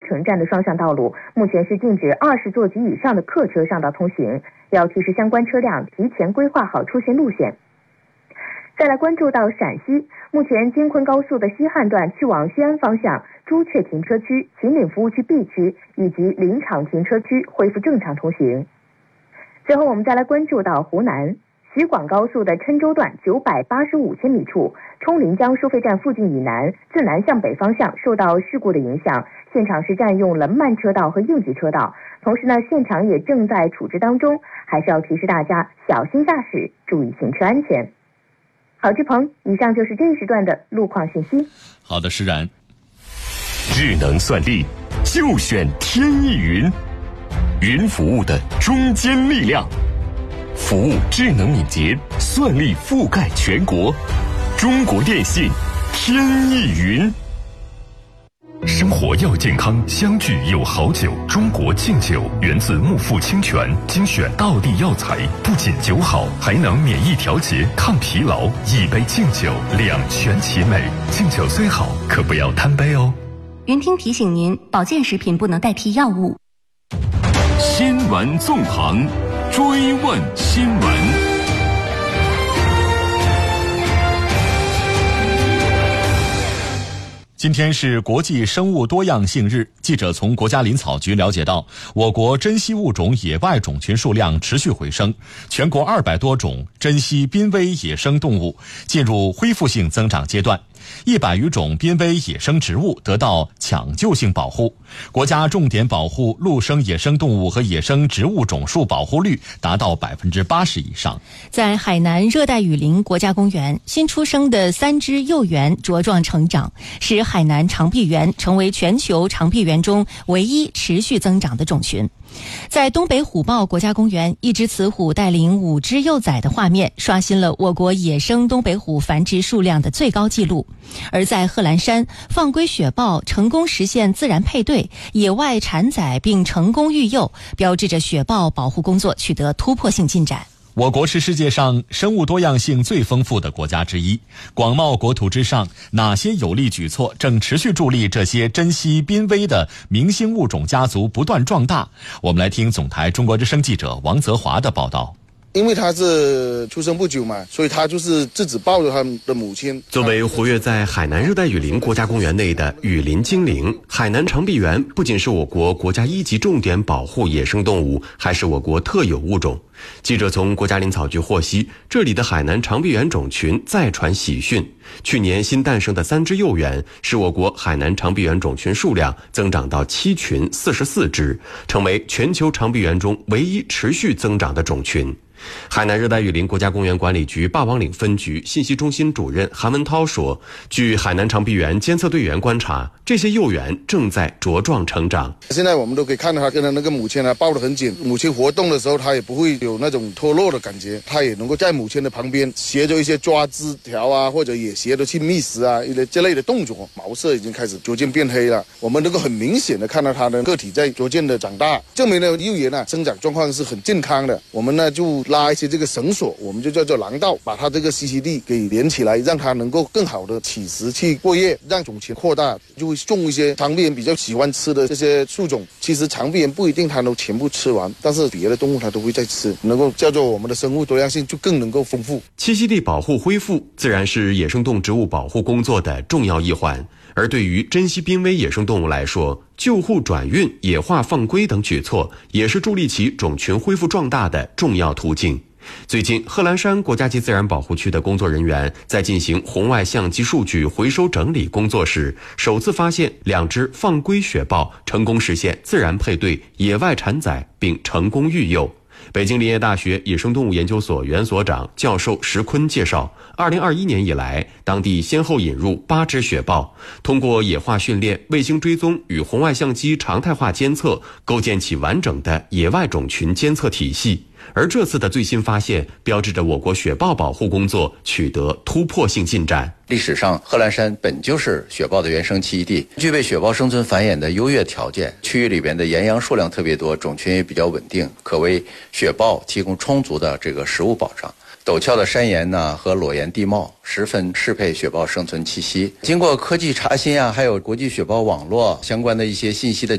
城站的双向道路，目前是禁止20座及以上的客车上道通行，要提示相关车辆提前规划好出行路线。再来关注到陕西，目前京昆高速的西汉段去往西安方向朱雀停车区、秦岭服务区 B 区以及林场停车区恢复正常通行。最后我们再来关注到湖南徐广高速的郴州段985千米处，冲临江收费站附近以南，自南向北方向受到事故的影响，现场是占用了慢车道和应急车道，同时呢，现场也正在处置当中，还是要提示大家小心驾驶，注意行车安全。好，志鹏，以上就是这一时段的路况信息。 好的，施然。 智能算力就选天翼云，云服务的中坚力量，服务智能敏捷，算力覆盖全国。中国电信天翼云。生活要健康，相聚有好酒。中国敬酒源自木富清泉，精选道地药材，不仅酒好，还能免疫调节、抗疲劳。一杯敬酒，两全其美。敬酒虽好，可不要贪杯哦。 云听提醒您，保健食品不能代替药物。 新闻纵横，追问新闻。 今天是国际生物多样性日，记者从国家林草局了解到，我国珍稀物种野外种群数量持续回升，全国200多种珍稀濒危野生动物进入恢复性增长阶段，100余种濒危野生植物得到抢救性保护，国家重点保护陆生野生动物和野生植物种数保护率达到80%以上。 在海南热带雨林国家公园，新出生的3只幼猿茁壮成长，使海南长臂猿成为全球长臂猿中唯一持续增长的种群。在东北虎豹国家公园，一只雌虎带领5只幼崽的画面刷新了我国野生东北虎繁殖数量的最高纪录。而在贺兰山，放归雪豹成功实现自然配对，野外产崽并成功育幼，标志着雪豹保护工作取得突破性进展。 我国是世界上生物多样性最丰富的国家之一，广袤国土之上，哪些有力举措正持续助力这些珍稀濒危的明星物种家族不断壮大？我们来听总台中国之声记者王泽华的报道。 因为他是出生不久嘛，所以他就是自己抱着他的母亲。 作为活跃在海南热带雨林国家公园内的雨林精灵，海南长臂猿不仅是我国国家1级重点保护野生动物，还是我国特有物种。记者从国家林草局获悉，这里的海南长臂猿种群再传喜讯，去年新诞生的3只幼猿，使我国海南长臂猿种群数量增长到7群44只，成为全球长臂猿中唯一持续增长的种群。海南热带雨林国家公园管理局霸王岭分局信息中心主任韩文涛说，据海南长臂猿监测队员观察，这些幼猿正在茁壮成长。 现在我们都可以看到它跟它那个母亲抱得很紧，母亲活动的时候它也不会有那种脱落的感觉，它也能够在母亲的旁边学着一些抓枝条啊，或者也学着去觅食啊一类这类的动作。毛色已经开始逐渐变黑了，我们能够很明显的看到它的个体在逐渐的长大，证明了幼猿生长状况是很健康的。我们呢就拉一些这个绳索，我们就叫做廊道，把它这个栖息地给连起来，让它能够更好的起食去过夜，让种群扩大。就会种一些长臂猿比较喜欢吃的这些树种，其实长臂猿不一定它都全部吃完，但是别的动物它都会在吃，能够叫做我们的生物多样性就更能够丰富。 栖息地保护恢复自然是野生动植物保护工作的重要一环，而对于珍稀濒危野生动物来说，救护转运、野化放归等举措也是助力其种群恢复壮大的重要途径。最近，贺兰山国家级自然保护区的工作人员在进行红外相机数据回收整理工作时，首次发现2只放归雪豹成功实现自然配对、野外产崽并成功育幼。北京林业大学野生动物研究所原所长教授石坤介绍，2021年以来，当地先后引入8只雪豹，通过野化训练、卫星追踪与红外相机常态化监测，构建起完整的野外种群监测体系。而这次的最新发现，标志着我国雪豹保护工作取得突破性进展。 历史上，贺兰山本就是雪豹的原生栖息地，具备雪豹生存繁衍的优越条件。区域里边的岩羊数量特别多，种群也比较稳定，可为雪豹提供充足的这个食物保障。陡峭的山岩和裸岩地貌十分适配雪豹生存栖息。经过科技查询还有国际雪豹网络相关的一些信息的